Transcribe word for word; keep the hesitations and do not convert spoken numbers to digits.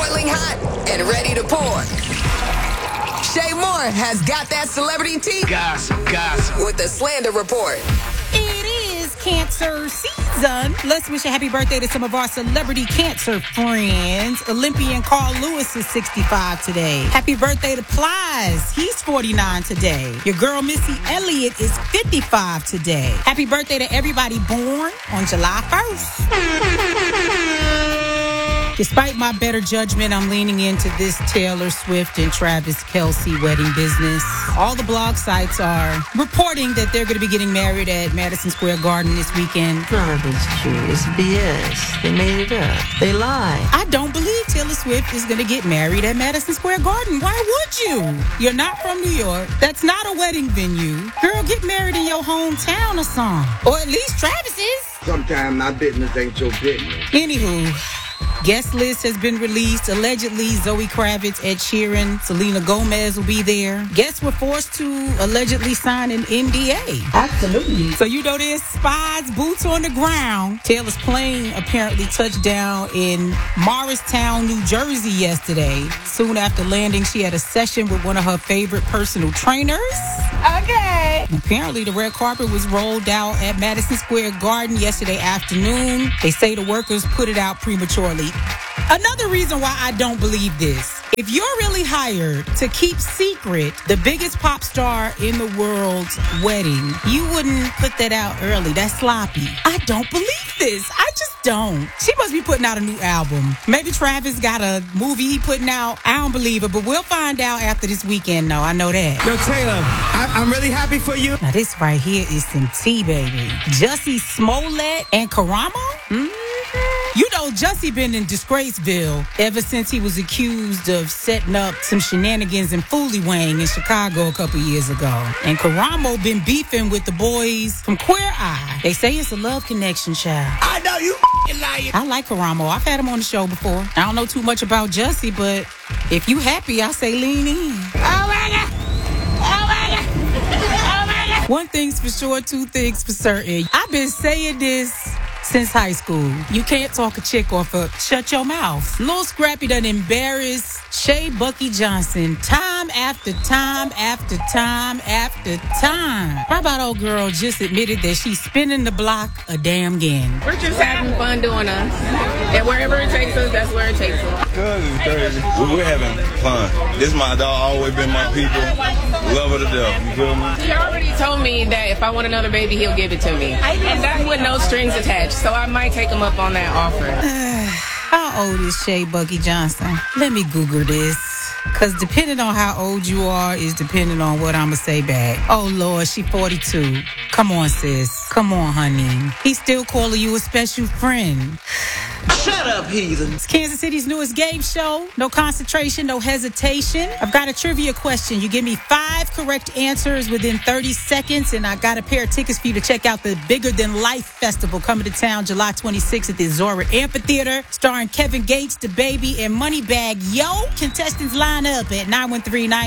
boiling hot and ready to pour. Shay Moore has got that celebrity tea. Gossip, gossip. With the Slander Report. It is cancer season. Let's wish a happy birthday to some of our celebrity cancer friends. Olympian Carl Lewis is sixty-five today. Happy birthday to Plies. He's forty-nine today. Your girl Missy Elliott is fifty-five today. Happy birthday to everybody born on July first. Despite my better judgment, I'm leaning into this Taylor Swift and Travis Kelce wedding business. All the blog sites are reporting that they're going to be getting married at Madison Square Garden this weekend. None of it's true. It's B S. They made it up. They lie. I don't believe Taylor Swift is going to get married at Madison Square Garden. Why would you? You're not from New York. That's not a wedding venue. Girl, get married in your hometown or something. Or at least Travis is. Sometimes my business ain't your business. Anywho, guest list has been released. Allegedly, Zoe Kravitz, Ed Sheeran, Selena Gomez will be there. Guests were forced to allegedly sign an N D A. Absolutely. So you know there's spies, boots on the ground. Taylor's plane apparently touched down in Morristown, New Jersey yesterday. Soon after landing, she had a session with one of her favorite personal trainers. Okay. Apparently, the red carpet was rolled out at Madison Square Garden yesterday afternoon. They say the workers put it out prematurely. Another reason why I don't believe this. If you're really hired to keep secret the biggest pop star in the world's wedding, you wouldn't put that out early. That's sloppy. I don't believe this. I just don't. She must be putting out a new album. Maybe Travis got a movie he putting out. I don't believe it, but we'll find out after this weekend, though. I know that. Yo, Taylor, I- I'm really happy for you. Now, this right here is some tea, baby. Jussie Smollett and Karamo? Mm-hmm. You know, Jussie been in Disgraceville ever since he was accused of setting up some shenanigans in Foolywang in Chicago a couple years ago. And Karamo been beefing with the boys from Queer Eye. They say it's a love connection, child. I know you f***ing lying. I like Karamo. I've had him on the show before. I don't know too much about Jussie, but if you happy, I say lean in. Oh, my God. Oh, my God. Oh, my God. One thing's for sure, two things for certain. I've been saying this since high school. You can't talk a chick off of shut your mouth. Lil Scrappy done embarrassed Shay Bucky Johnson time after time after time after time. How about old girl just admitted that she's spinning the block a damn again? We're just having fun doing us. And wherever it takes us, that's where it takes us. Cuz it's crazy. We- We're having fun. This is my dog, always been my people. Love her to death. You feel me? He already told me that if I want another baby, he'll give it to me. And that's with no strings attached. So I might take him up on that offer. How old is Shay Bucky Johnson? Let me Google this. Because depending on how old you are is depending on what I'm going to say back. Oh, Lord, she forty-two. Come on, sis. Come on, honey. He's still calling you a special friend. Shut up, heathen. It's Kansas City's newest game show. No concentration, no hesitation. I've got a trivia question. You give me five correct answers within thirty seconds, and I got a pair of tickets for you to check out the Bigger Than Life Festival coming to town July twenty-sixth at the Zora Amphitheater, starring Kevin Gates, DaBaby, and Moneybagg Yo. Contestants line up at nine one three nine